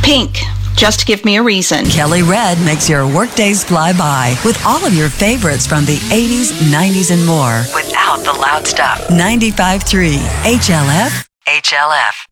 Pink. Just give me a reason. Kelly Red makes your workdays fly by with all of your favorites from the 80s, 90s, and more. Without the loud stuff. 95.3 HLF.